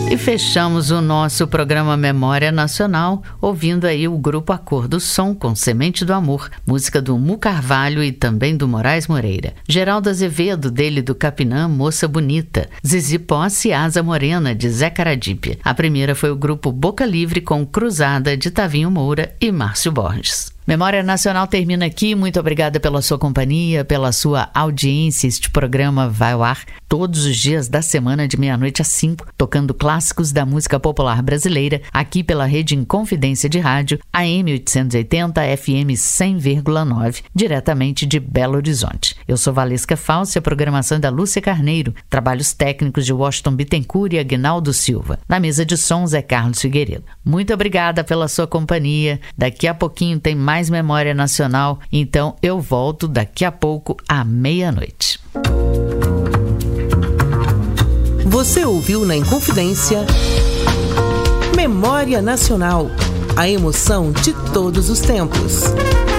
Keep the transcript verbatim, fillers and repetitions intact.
E fechamos o nosso programa Memória Nacional ouvindo aí o grupo A Cor do Som com Semente do Amor, música do Mu Carvalho e também do Moraes Moreira. Geraldo Azevedo, dele do Capinã, Moça Bonita. Zizi Posse, Asa Morena, de Zé Caradípia. A primeira foi o grupo Boca Livre com Cruzada, de Tavinho Moura e Márcio Borges. Memória Nacional termina aqui. Muito obrigada pela sua companhia, pela sua audiência. Este programa vai ao ar todos os dias da semana, de meia-noite às cinco, tocando clássicos da música popular brasileira, aqui pela Rede Inconfidência de Rádio, A M oitocentos e oitenta, F M cem vírgula nove, diretamente de Belo Horizonte. Eu sou Valesca Falsi, a programação é da Lúcia Carneiro, trabalhos técnicos de Washington Bittencourt e Aguinaldo Silva. Na mesa de sons é Carlos Figueiredo. Muito obrigada pela sua companhia. Daqui a pouquinho tem mais Memória Nacional, então eu volto daqui a pouco à meia-noite. Você ouviu na Inconfidência Memória Nacional, a emoção de todos os tempos.